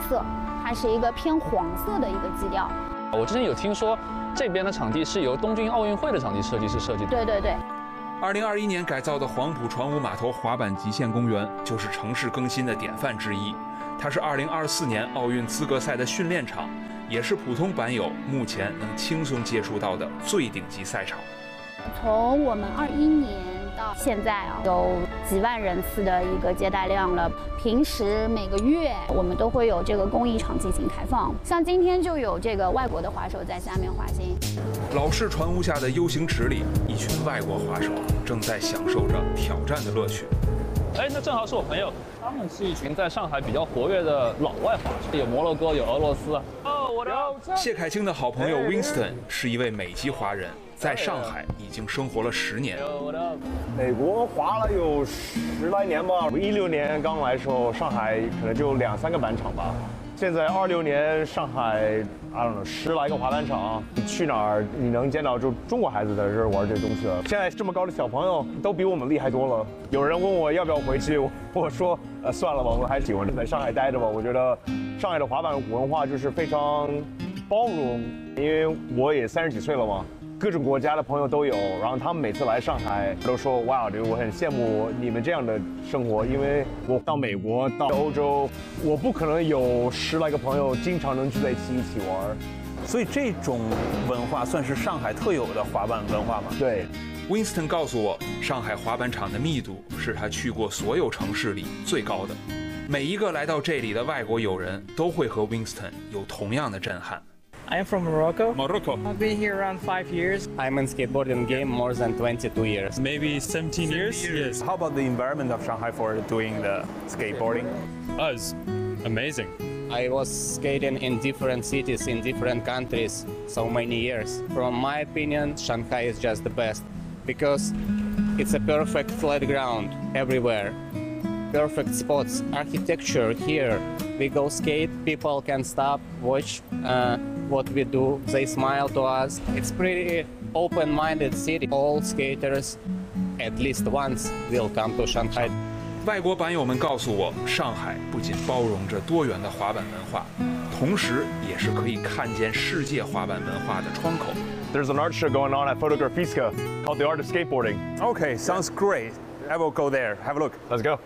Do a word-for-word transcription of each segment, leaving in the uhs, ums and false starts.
色，它是一个偏黄色的一个基调。 我之前有听说，这边的场地是由东京奥运会的场地设计师设计的。 对对对。 二零二一年改造的黄埔船坞码头滑板极限公园就是城市更新的典范之一。它是二零二四年奥运资格赛的训练场，也是普通板友目前能轻松接触到的最顶级赛场。 从我们二一年到现在啊，有几万人次的一个接待量了。平时每个月我们都会有这个公益场进行开放，像今天就有这个外国的滑手在下面滑行。 老式船坞下的 U 型池里，一群外国滑手正在享受着挑战的乐趣。 哎，那正好是我朋友，他们是一群在上海比较活跃的老外滑手，有摩洛哥，有俄罗斯。哦，我的。 谢凯清的好朋友 Winston 是一位美籍华人，在上海已经生活了十年。 美国滑了有十来年吧，一六年刚来的时候，上海可能就两三个板场吧。现在二六年上海 I don't know 十来个滑板场，你去哪儿你能见到就中国孩子在这儿玩这东西了。现在这么高的小朋友都比我们厉害多了。有人问我要不要回去，我说呃算了吧，我还喜欢在上海待着吧。我觉得上海的滑板文化就是非常包容，因为我也三十几岁了嘛。各种国家的朋友都有，然后他们每次来上海都说哇，我很羡慕你们这样的生活，因为我到美国到欧洲，我不可能有十来个朋友经常能聚在一起一起玩， 所以这种文化算是上海特有的滑板文化吗？ 对。 Winston 告诉我，上海滑板场的密度是他去过所有城市里最高的。每一个来到这里的外国友人都会和 Winston 有同样的震撼。 I'm from Morocco. Morocco. I've been here around five years. I'm in skateboarding game more than twenty-two years. Maybe seventeen years. Yes. How about the environment of Shanghai for doing the skateboarding? Oh, it's amazing. I was skating in different cities in different countries so many years. From my opinion, Shanghai is just the best because it's a perfect flat ground everywhere. Perfect spots, architecture here. We go skate, people can stop, watch uh, what we do. They smile to us. It's pretty open-minded city. All skaters, at least once, will come to Shanghai. 外国板友们告诉我，上海不仅包容着多元的滑板文化，同时也是可以看见世界滑板文化的窗口。 There's an art show going on at Fotografiska called The Art of Skateboarding. Okay, sounds great. I will go there. Have a look. Let's go.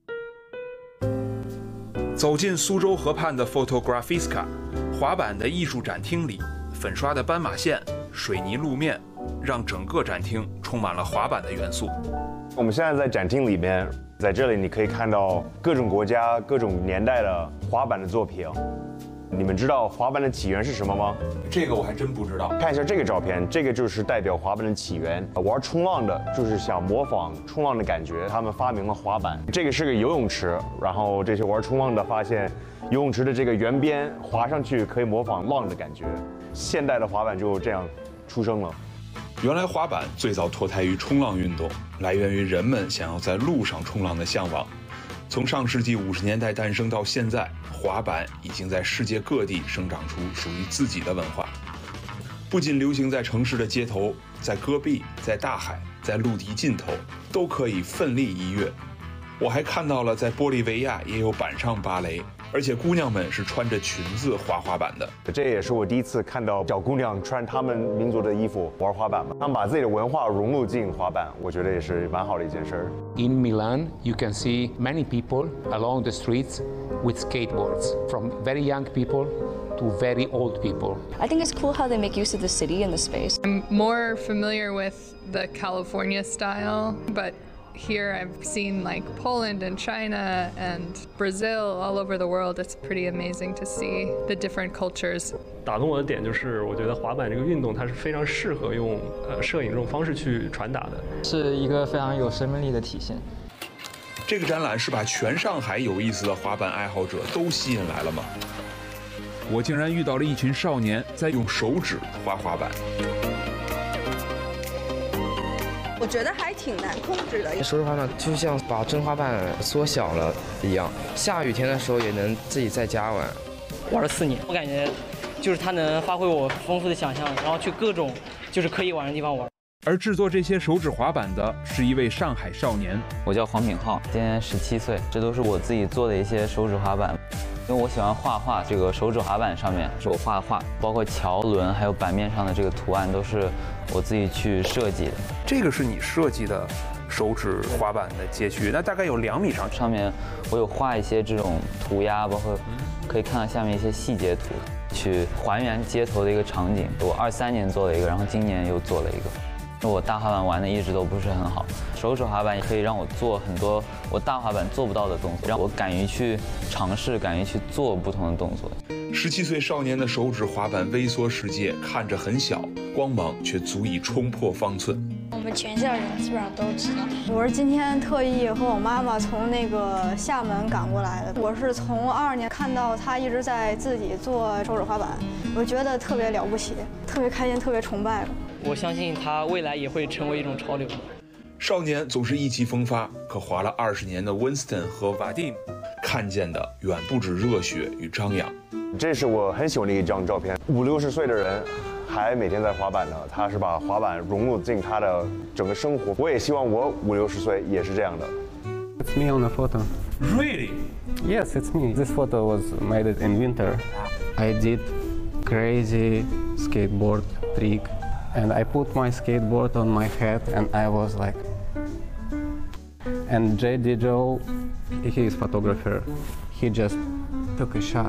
走进苏州河畔的 Fotografiska 滑板的艺术展厅里，粉刷的斑马线、水泥路面，让整个展厅充满了滑板的元素。 我们现在在展厅里面，在这里你可以看到各种国家、各种年代的滑板的作品。你们知道滑板的起源是什么吗？ 这个我还真不知道。 看一下这个照片，这个就是代表滑板的起源。玩冲浪的，就是想模仿冲浪的感觉，他们发明了滑板。这个是个游泳池，然后这些玩冲浪的发现，游泳池的这个圆边滑上去可以模仿浪的感觉。现代的滑板就这样出生了。 原来滑板最早脱胎于冲浪运动，来源于人们想要在路上冲浪的向往。从上世纪五十年代诞生到现在，滑板已经在世界各地生长出属于自己的文化。不仅流行在城市的街头，在戈壁，在大海，在陆地尽头，都可以奋力一跃。我还看到了在玻利维亚也有板上芭蕾，而且姑娘们是穿着裙子滑滑板的。 这也是我第一次看到小姑娘穿她们民族的衣服玩滑板嘛，她们把自己的文化融入进滑板，我觉得也是蛮好的一件事。 In Milan, you can see many people along the streets with skateboards, from very young people to very old people. I think it's cool how they make use of the city and the space. I'm more familiar with the California style, but here I've seen like Poland and China and Brazil all over the world. It's pretty amazing to see the different cultures. 打动我的点就是，我觉得滑板这个运动它是非常适合用呃摄影这种方式去传达的， 是一个非常有生命力的体现。 这个展览是把全上海有意思的滑板爱好者都吸引来了吗？ 我竟然遇到了一群少年在用手指滑滑板。 我觉得还挺难控制的。 手指滑板就像把真滑板缩小了一样，下雨天的时候也能自己在家玩。 玩了四年，我感觉就是它能发挥我丰富的想象，然后去各种就是可以玩的地方玩。 而制作这些手指滑板的是一位上海少年， 我叫黄敏浩，今年十七岁，这都是我自己做的一些手指滑板。 因为我喜欢画画，这个手指滑板上面是我画的画，包括桥轮还有板面上的这个图案都是我自己去设计的。 这个是你设计的手指滑板的街区，那大概有两米长。 上面我有画一些这种涂鸦，包括可以看到下面一些细节图，去还原街头的一个场景。我二三年做了一个，然后今年又做了一个。我大滑板玩的一直都不是很好，手指滑板也可以让我做很多我大滑板做不到的动作，让我敢于去尝试，敢于去做不同的动作。 十七岁少年的手指滑板微缩世界看着很小，光芒却足以冲破方寸。 我们全校人基本上都知道。我是今天特意和我妈妈从那个厦门赶过来的。我是从二二年看到她一直在自己做手指滑板，我觉得特别了不起，特别开心，特别崇拜吧。 我相信他未来也会成为一种潮流。 少年总是意气风发，可滑了二十年的 Winston 和 Vadim 看见的远不止热血与张扬。 这是我很喜欢的一张照片，五六十岁的人还每天在滑板呢，他是把滑板融入进他的整个生活。我也希望我五六十岁也是这样的。 It's me on the photo. Really? Yes, it's me. This photo was made in winter. I did crazy skateboard trick. And I put my skateboard on my head and I was like, and J D Joe, he is photographer, he just took a shot.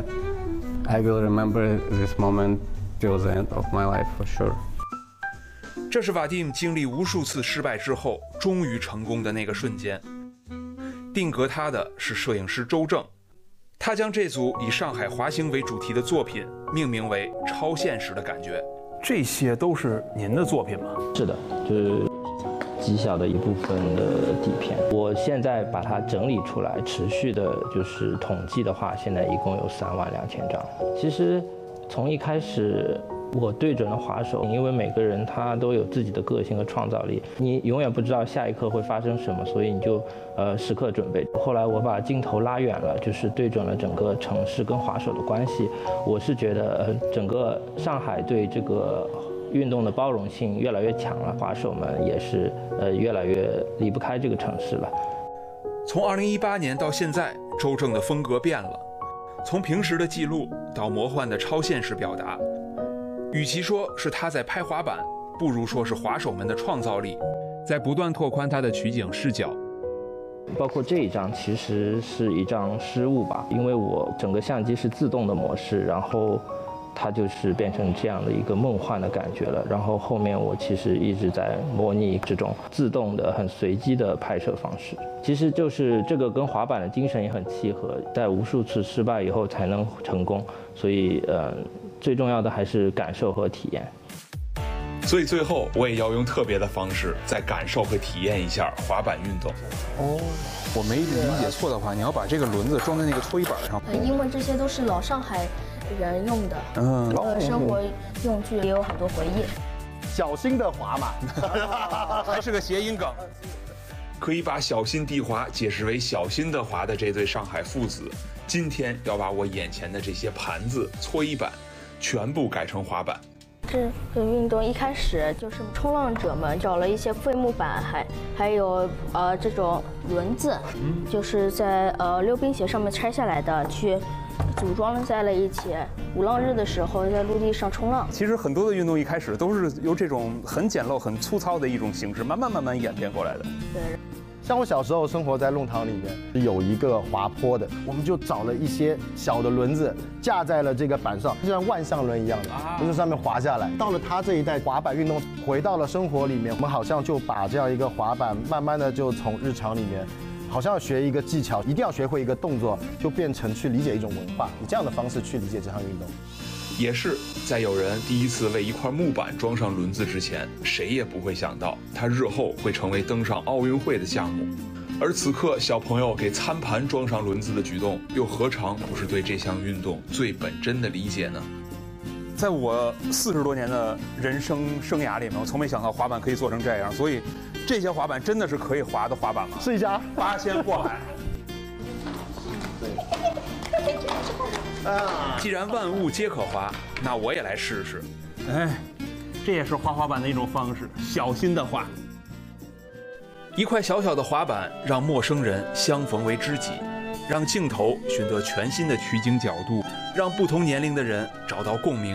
I will remember this moment till the end of my life for sure. 这是瓦蒂姆经历无数次失败之后终于成功的那个瞬间。定格他的是摄影师周正，他将这组以上海滑行为主题的作品命名为《超现实的感觉》。这些都是您的作品吗？ 是的，就是极小的一部分的底片。我现在把它整理出来，持续的就是统计的话，现在一共有三万两千张。其实从一开始，我对准了滑手，因为每个人他都有自己的个性和创造力，你永远不知道下一刻会发生什么，所以你就呃时刻准备。后来我把镜头拉远了，就是对准了整个城市跟滑手的关系。我是觉得呃整个上海对这个运动的包容性越来越强了，滑手们也是呃越来越离不开这个城市了。 从二零一八年到现在，周正的风格变了，从平时的记录到魔幻的超现实表达。与其说是他在拍滑板，不如说是滑手们的创造力在不断拓宽他的取景视角。 包括这一张其实是一张失误吧，因为我整个相机是自动的模式，然后它就是变成这样的一个梦幻的感觉了。然后后面我其实一直在模拟这种自动的、很随机的拍摄方式。其实就是这个跟滑板的精神也很契合，在无数次失败以后才能成功。所以，呃，最重要的还是感受和体验。 所以最后我也要用特别的方式，再感受和体验一下滑板运动。 哦，我没理解错的话，你要把这个轮子装在那个推板上。 因为这些都是老上海人用的， 嗯， 生活用具也有很多回忆。 小心的滑嘛， 还是个谐音梗。 可以把小心地滑解释为小心的滑的这对上海父子，今天要把我眼前的这些盘子、搓衣板全部改成滑板。 这个运动一开始就是冲浪者们找了一些废木板，还还有呃这种轮子，就是在呃溜冰鞋上面拆下来的，去组装在了一起。鼓浪日的时候在陆地上冲浪。 其实很多的运动一开始都是由这种很简陋、很粗糙的一种形式，慢慢慢慢演变过来的。 对。 像我小时候生活在弄堂里面，有一个滑坡的，我们就找了一些小的轮子架在了这个板上，就像万向轮一样的，从这上面滑下来。到了他这一代，滑板运动回到了生活里面，我们好像就把这样一个滑板，慢慢的就从日常里面，好像要学一个技巧，一定要学会一个动作，就变成去理解一种文化，以这样的方式去理解这项运动。 也是在有人第一次为一块木板装上轮子之前，谁也不会想到它日后会成为登上奥运会的项目。而此刻小朋友给餐盘装上轮子的举动，又何尝不是对这项运动最本真的理解呢？ 在我四十多年的人生生涯里面，我从没想到滑板可以做成这样，所以这些滑板真的是可以滑的滑板吗？ 试一下， 八仙过海。既然万物皆可滑，那我也来试试。 哎，这也是滑滑板的一种方式，小心的滑。 一块小小的滑板，让陌生人相逢为知己。 让镜头寻得全新的取景角度，让不同年龄的人找到共鸣。